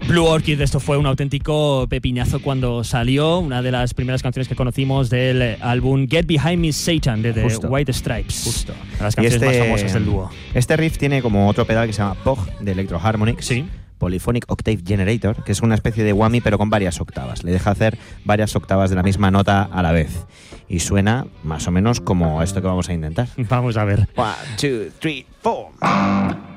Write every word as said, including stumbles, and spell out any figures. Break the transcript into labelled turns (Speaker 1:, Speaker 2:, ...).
Speaker 1: Blue Orchid, esto fue un auténtico pepiñazo cuando salió, una de las primeras canciones que conocimos del álbum Get Behind Me Satan de The
Speaker 2: Justo.
Speaker 1: White Stripes.
Speaker 2: Justo.
Speaker 1: Una de las canciones
Speaker 2: este,
Speaker 1: más famosas del dúo.
Speaker 2: Este riff tiene como otro pedal que se llama P O G de Electro Harmonix.
Speaker 1: Sí.
Speaker 2: Polyphonic Octave Generator, que es una especie de whammy pero con varias octavas. Le deja hacer varias octavas de la misma nota a la vez. Y suena más o menos como esto que vamos a intentar.
Speaker 1: Vamos a ver.
Speaker 2: One, two, three, four.